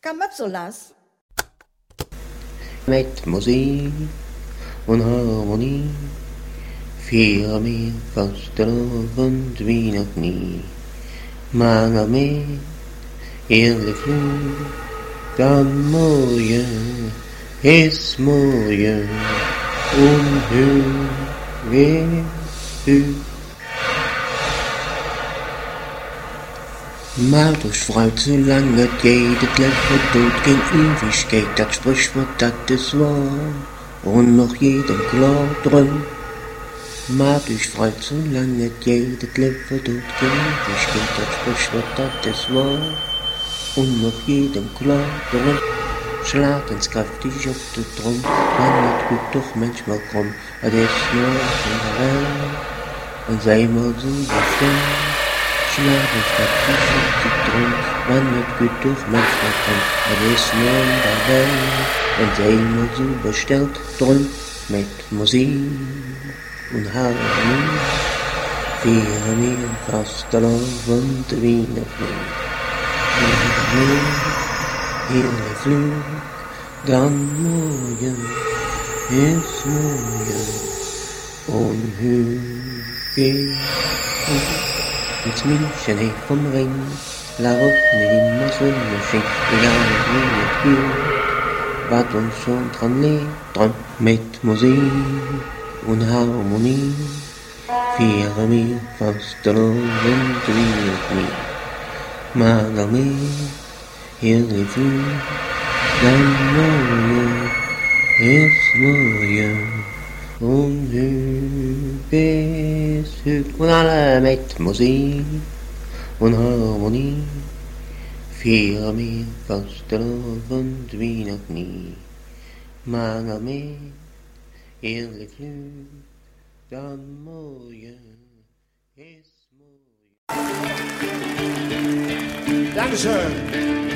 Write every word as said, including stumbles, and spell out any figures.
Kamöpsolas. Mit Musik und Harmonie fiel mir Fastelavond wie noch nie. Mange med hele flug, gammelje, hismolje, unhörig. Martus freut so lange, jedes Leben tut kein Ewigkeit, das Sprichwort, das ist wahr, und noch jedem klar drin. Martus freut so lange, jedes Leben tut kein Ewigkeit, das Sprichwort, das ist wahr, und noch jedem klar drin. Schlag ins kräftig auf den Drum, man wird gut doch manchmal krumm, das ist nur in der Welt, und sei mal so befreit. Schlag ins kräftig auf den Drum, man wird gut doch manchmal krumm, das ist nur in der Welt, und sei mal so bestellt drum, mit Musik und Harmonie, für mir Fastelavond wie noch nie. Hele Flug, gammelje, hismolje, onhygge. Ins München hey vom Ring, la Rockne immer Sonnenschein, egal wie es geht, wat uns schon dran liegt, dran mit Musik und Harmonie, für mir Fastelavond wie noch nie. Magame, hele Flug, gammelje, hismolje, onhygges hygg. Und alle mit Musik und Harmonie, für mir Fastelavond wie noch nie. Magame, hele Flug, gammelje, hismolje. Dankeschön.